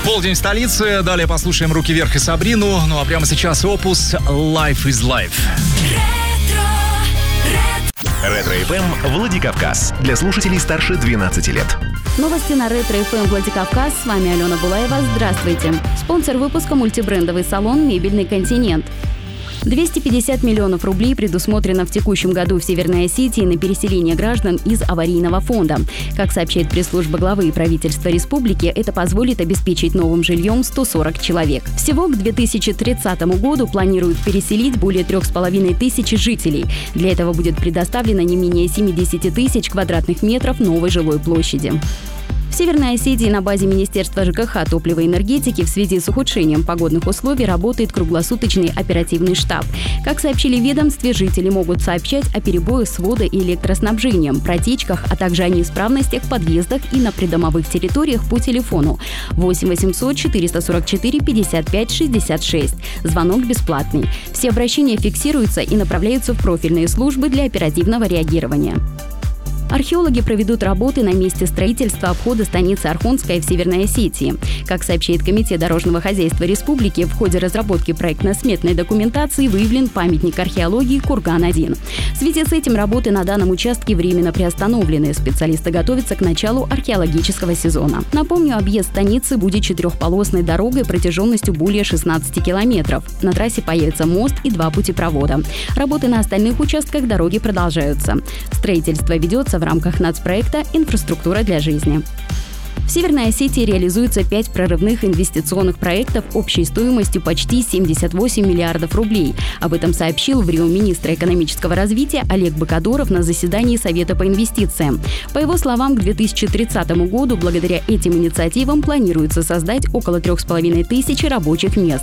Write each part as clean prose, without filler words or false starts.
Полдень в столице. Далее послушаем «Руки вверх» и Сабрину. Ну а прямо сейчас опус «Life is Life». Ретро-ФМ Владикавказ. Для слушателей старше 12 лет. Новости на Ретро-ФМ Владикавказ. С вами Алена Булаева. Здравствуйте. Спонсор выпуска — мультибрендовый салон «Мебельный континент». 250 миллионов рублей предусмотрено в текущем году в Северной Осетии на переселение граждан из аварийного фонда. Как сообщает пресс-служба главы правительства республики, это позволит обеспечить новым жильем 140 человек. Всего к 2030 году планируют переселить более 3,5 тысяч жителей. Для этого будет предоставлено не менее 70 тысяч квадратных метров новой жилой площади. В Северной Осетии на базе Министерства ЖКХ, топлива и энергетики в связи с ухудшением погодных условий работает круглосуточный оперативный штаб. Как сообщили в ведомстве, жители могут сообщать о перебоях с водо- и электроснабжением, протечках, а также о неисправностях в подъездах и на придомовых территориях по телефону 8 800 444 55 66. Звонок бесплатный. Все обращения фиксируются и направляются в профильные службы для оперативного реагирования. Археологи проведут работы на месте строительства обхода станицы Архонская в Северной Осетии. Как сообщает Комитет дорожного хозяйства республики, в ходе разработки проектно-сметной документации выявлен памятник археологии Курган-1. В связи с этим работы на данном участке временно приостановлены. Специалисты готовятся к началу археологического сезона. Напомню, объезд станицы будет четырехполосной дорогой протяженностью более 16 километров. На трассе появится мост и 2 путепровода. Работы на остальных участках дороги продолжаются. Строительство ведется в рамках нацпроекта «Инфраструктура для жизни». В Северной Осетии реализуется 5 прорывных инвестиционных проектов общей стоимостью почти 78 миллиардов рублей. Об этом сообщил в Рио министр экономического развития Олег Бакадоров на заседании Совета по инвестициям. По его словам, к 2030 году благодаря этим инициативам планируется создать около 3,5 тысяч рабочих мест.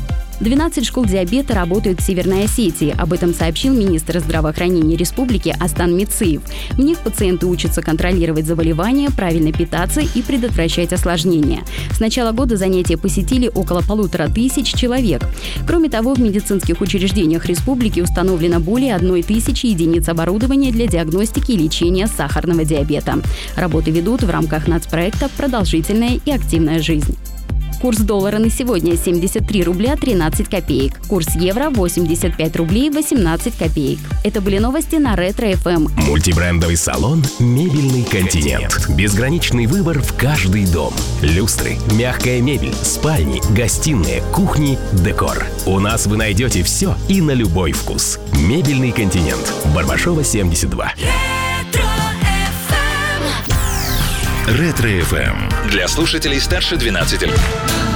12 школ диабета работают в Северной Осетии. Об этом сообщил министр здравоохранения республики Астан Мицеев. В них пациенты учатся контролировать заболевания, правильно питаться и предотвращать осложнения. С начала года занятия посетили около 1500 человек. Кроме того, в медицинских учреждениях республики установлено более 1000 единиц оборудования для диагностики и лечения сахарного диабета. Работы ведут в рамках нацпроекта «Продолжительная и активная жизнь». Курс доллара на сегодня 73 рубля 13 копеек. Курс евро 85 рублей 18 копеек. Это были новости на Ретро-ФМ. Мультибрендовый салон «Мебельный континент». Безграничный выбор в каждый дом. Люстры, мягкая мебель, спальни, гостиные, кухни, декор. У нас вы найдете все и на любой вкус. «Мебельный континент». Барбашова, 72. Ретро-ФМ. Для слушателей старше 12 лет.